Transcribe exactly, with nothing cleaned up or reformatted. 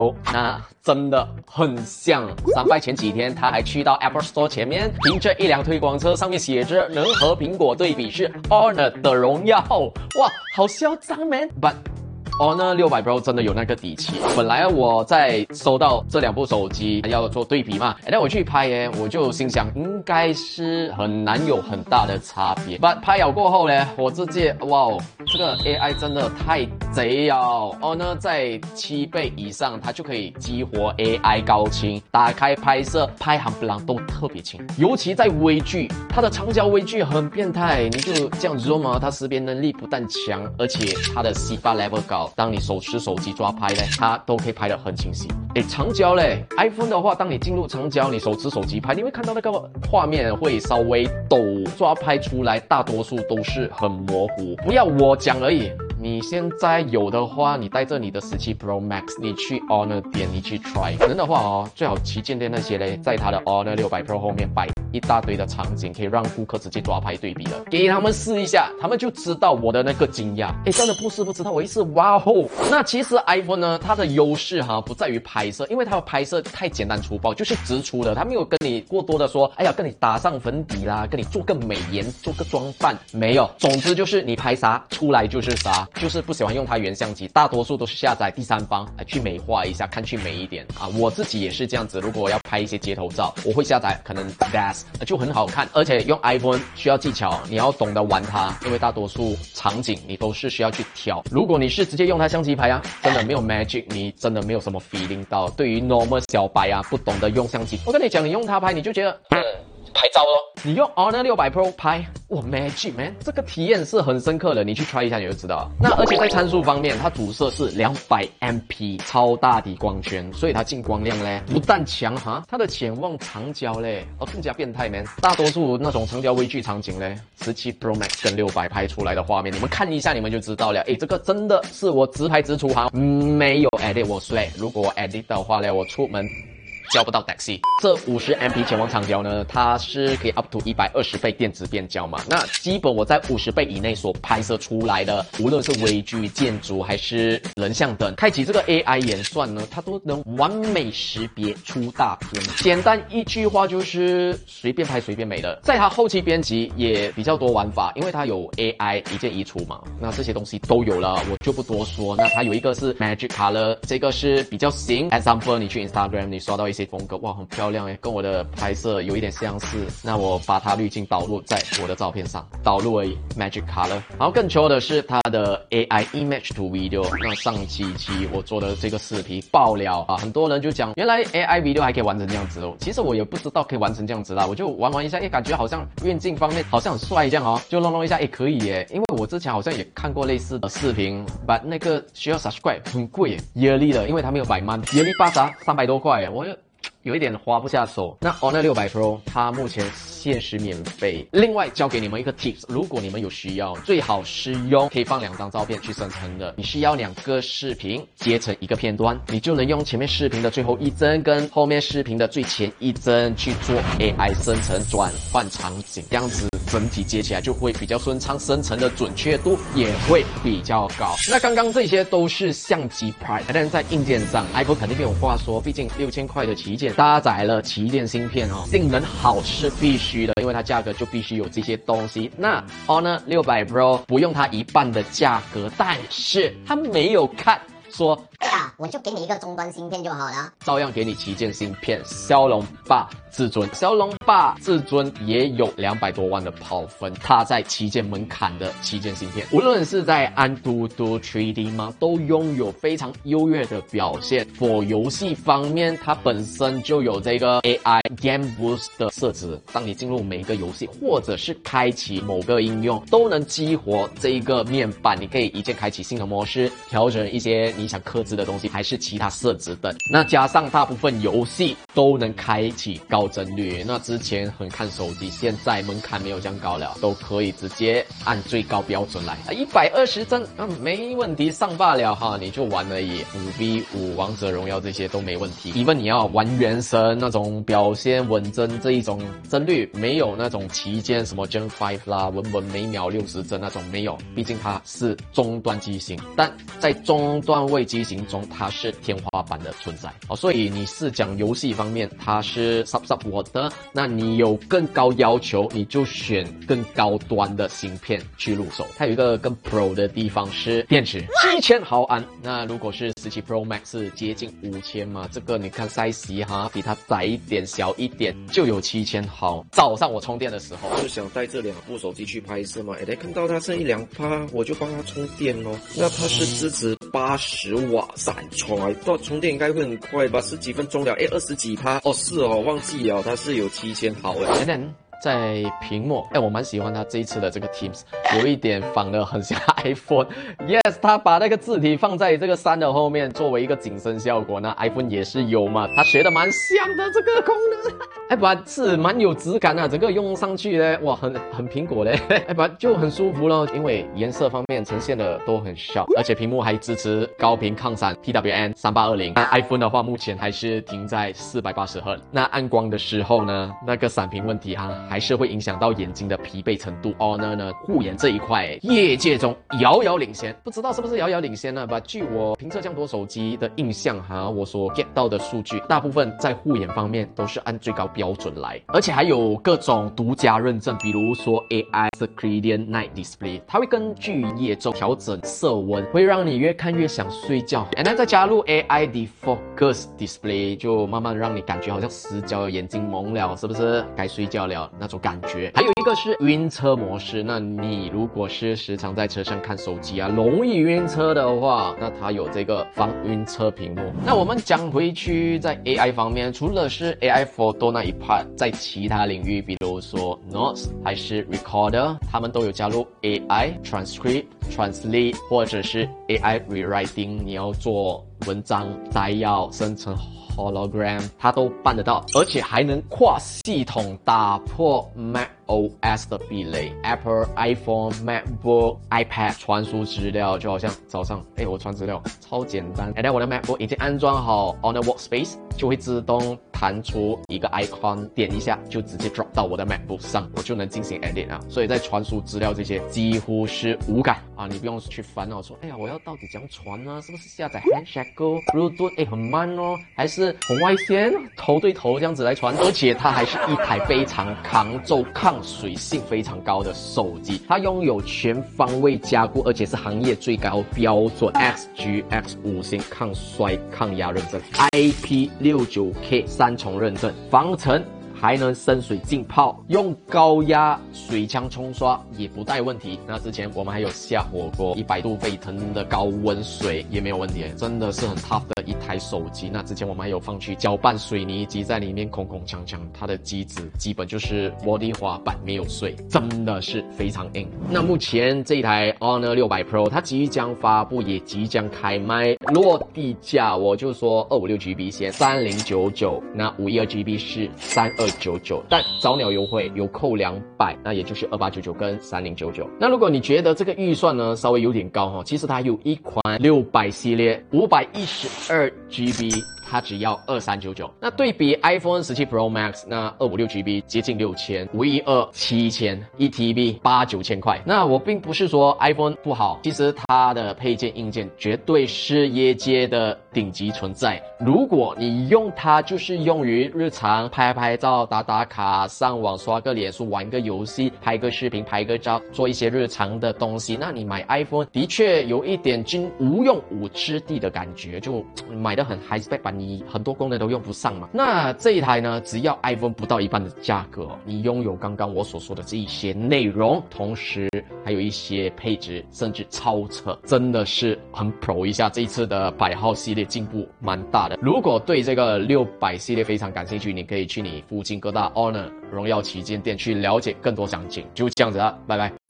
哦，那真的很像。三拜前几天，他还去到 Apple Store 前面，凭着一辆推广车，上面写着能和苹果对比是 Honor 的荣耀。哇，好嚣张 man！But Honor 六百 Pro 真的有那个底气。本来我在收到这两部手机要做对比嘛，但我去拍耶，我就心想应该是很难有很大的差别。But 拍了过后呢，我直接哇，这个 A I 真的太贼了。Honor 在七倍以上，它就可以激活 A I 高清，打开拍摄，拍行不啷都特别清。尤其在微距，它的长焦微距很变态，你就这样 zoom 啊，它识别能力不但强，而且它的 C 八 level 高。当你手持手机抓拍嘞，它都可以拍得很清晰。诶，长焦嘞 ，iPhone 的话，当你进入长焦，你手持手机拍，你会看到那个画面会稍微抖，抓拍出来大多数都是很模糊。不要我讲而已。你现在有的话，你带着你的十七 Pro Max， 你去 Honor 店，你去 try。可能的话哦，最好旗舰店那些嘞，在它的 Honor 六百 Pro 后面摆一大堆的场景，可以让顾客直接抓拍对比的，给他们试一下，他们就知道我的那个惊讶。诶，真的不是不知道，我一试哇吼！那其实 iPhone 呢，它的优势哈不在于拍摄，因为它的拍摄太简单粗暴，就是直出的，它没有跟你过多的说，哎呀，跟你打上粉底啦，跟你做个美颜，做个装扮，没有。总之就是你拍啥出来就是啥。就是不喜欢用它原相机，大多数都是下载第三方来去美化一下，看去美一点啊。我自己也是这样子，如果我要拍一些街头照，我会下载可能 D A S 就很好看，而且用 iPhone 需要技巧，你要懂得玩它，因为大多数场景你都是需要去调。如果你是直接用它相机拍啊，真的没有 magic， 你真的没有什么 feeling 到。对于 normal 小白啊，不懂得用相机，我跟你讲，你用它拍你就觉得嗯拍照咯。你用 Honor 六百 Pro 拍，哇 magic man， 这个体验是很深刻的，你去 try 一下你就知道。那而且在参数方面，它主摄是 两百 M P 超大底光圈，所以它进光量嘞不但强哈，它的潜望长焦嘞哦更加变态 man。大多数那种长焦微距场景嘞，十七 Pro Max 跟六百拍出来的画面，你们看一下你们就知道了。诶，这个真的是我直拍直出哈，没有 edit 我 sway， 如果我 edit 的话嘞，我出门叫不到 taxi。这 五十 M P 潜望长焦呢，它是可以 up to 一百二十倍电子变焦嘛。那基本我在五十倍以内所拍摄出来的，无论是微距、建筑还是人像等，开启这个 A I 演算呢，它都能完美识别出大片。简单一句话就是随便拍随便美的。在它后期编辑也比较多玩法，因为它有 A I 一键移除嘛，那这些东西都有了，我就不多说。那它有一个是 Magic Color， 这个是比较新。example 你去 Instagram 你刷到一些风格，哇，很漂亮诶，跟我的拍摄有一点相似。那我把它滤镜导入在我的照片上，导入而已 ，Magic Color。然后更球的是它的 A I Image to Video。那上期期我做的这个视频爆了啊，很多人就讲，原来 A I Video 还可以玩成这样子哦。其实我也不知道可以玩成这样子啦，我就玩玩一下，诶，感觉好像运镜方面好像很帅这样哦，就弄弄一下，诶，可以耶。因为我之前好像也看过类似的视频，把那个需要 subscribe 很贵耶 ，yearly 的，因为它没有百万 ，yearly 八啥三百多块耶，我就有一点花不下手。那 Honor 六百 Pro 它目前限时免费。另外教给你们一个 tips， 如果你们有需要，最好是用可以放两张照片去生成的。你需要两个视频接成一个片段，你就能用前面视频的最后一帧跟后面视频的最前一帧去做 A I 生成转换场景，这样子整体接起来就会比较顺畅，生成的准确度也会比较高。那刚刚这些都是相机 price， 但是在硬件上 iPhone 肯定没有话说，毕竟六千块的旗舰搭载了旗舰芯片哦，性能好是必须的，因为它价格就必须有这些东西。那 Honor 六百 Pro 不用它一半的价格，但是它没有看说哎呀，我就给你一个终端芯片就好了， 照样给你旗舰芯片骁龙八至尊。骁龙八至尊也有两百多万的跑分，它在旗舰门槛的旗舰芯片，无论是在安兔兔 三 D 吗，都拥有非常优越的表现。for 游戏方面，它本身就有这个 A I Game Boost 的设置，当你进入每一个游戏或者是开启某个应用，都能激活这一个面板，你可以一键开启新的模式，调整一些你想克制的东西，还是其他设置等。那加上大部分游戏都能开启高帧率，那之前很看手机，现在门槛没有这样高了，都可以直接按最高标准来，一百二十帧，嗯，没问题，上罢了哈，你就玩而已。五 V 五王者荣耀这些都没问题。因为你要玩原神那种表现稳帧这一种帧率，没有那种旗舰什么 Gen 五啦，稳稳每秒六十帧那种没有，毕竟它是终端机型。但在终端位机型心中它是天花板的存在哦。所以你是讲游戏方面它是 sub sub 我的，那你有更高要求，你就选更高端的芯片去入手。它有一个更 Pro 的地方是电池七千毫安，那如果是十七 Pro Max 是接近五千嘛，这个你看 size 哈比它窄一点小一点就有七千毫。早上我充电的时候就想带这两部手机去拍摄嘛，哎，看到它剩一两趴，我就帮它充电哦。那它是支持八十瓦闪充啊，到充电应该会很快吧，十几分钟了，哎，二十几趴哦，是哦，忘记了它是有七千毫哎。 等等。在屏幕，哎，我蛮喜欢它这一次的这个 Teams， 有一点仿的很像 iPhone。Yes， 它把那个字体放在这个三的后面，作为一个景深效果。那 iPhone 也是有嘛，它学的蛮像的这个功能，哎，把是蛮有质感啊，整个用上去呢，哇，很很苹果嘞，哎，把就很舒服咯，因为颜色方面呈现的都很 sharp， 而且屏幕还支持高频抗闪 T W N 三八二零。那 iPhone 的话，目前还是停在四百八十赫兹。那暗光的时候呢，那个闪屏问题哈、啊。还是会影响到眼睛的疲惫程度。Honor 呢，护眼这一块，业界中遥遥领先，不知道是不是遥遥领先呢？吧，据我评测这样多手机的印象哈，我所 get 到的数据，大部分在护眼方面都是按最高标准来，而且还有各种独家认证，比如说 A I Circadian Night Display， 它会根据夜中调整色温，会让你越看越想睡觉。然后再加入 A I Defocus Display， 就慢慢让你感觉好像死角，眼睛蒙了，是不是该睡觉了？那种感觉。还有一个是晕车模式，那你如果是时常在车上看手机啊，容易晕车的话，那它有这个防晕车屏幕。那我们讲回去在 A I 方面，除了是 A I Photo 那一 part， 在其他领域，比如说 Notes 还是 Recorder， 他们都有加入 A I Transcript、Translate 或者是 A I Rewriting， 你要做文章摘要生成hologram， 它都办得到，而且还能跨系统打破 macOS 的壁垒。Apple、iPhone、MacBook、iPad 传输资料，就好像早上，哎，我传资料超简单。哎，我的 MacBook 已经安装好 Honor Workspace， 就会自动弹出一个 icon， 点一下就直接 drop 到我的 MacBook 上，我就能进行 edit 啊。所以在传输资料这些几乎是无感啊，你不用去烦恼说，哎呀，我要到底怎样传呢？是不是下载 Handshake、Bluetooth， 哎，很慢哦，还是红外线头对头这样子来传？而且它还是一台非常抗皱、抗水性非常高的手机，它拥有全方位加固，而且是行业最高标准 X G X 五星抗摔抗压认证 ，I P 六九 K 三重认证，防尘。还能深水浸泡，用高压水枪冲刷也不带问题。那之前我们还有下火锅一百度沸腾的高温水也没有问题，真的是很 tough 的一台手机。那之前我们还有放去搅拌水泥机在里面空空锵锵，它的机子基本就是玻璃滑板没有碎，真的是非常硬。那目前这一台 Honor 六百 Pro 它即将发布，也即将开卖，落地价我就说二五六 G B 先三零九九，那五一二 G B 是三二九九，但早鸟优惠有扣两百，那也就是二八九九跟三零九九。那如果你觉得这个预算呢稍微有点高哈，其实它有一款六百系列五百一十二 G B。它只要二三九九，那对比 iPhone 十七 Pro Max 那二五六 G B 接近六千，五一二七千，一 T B 八九千块。那我并不是说 iPhone 不好，其实它的配件硬件绝对是业界的顶级存在。如果你用它就是用于日常拍拍照、打打卡、上网刷个脸书、玩个游戏、拍个视频、拍个照，做一些日常的东西，那你买 iPhone 的确有一点均无用武之地的感觉，就买得很 high spec 版。你很多功能都用不上嘛。那这一台呢，只要 iPhone 不到一半的价格，你拥有刚刚我所说的这一些内容，同时还有一些配置，甚至超车，真的是很 Pro 一下。这一次的百号系列进步蛮大的。如果对这个六百系列非常感兴趣，你可以去你附近各大 Honor 荣耀旗舰店去了解更多详情。就这样子啦，拜拜。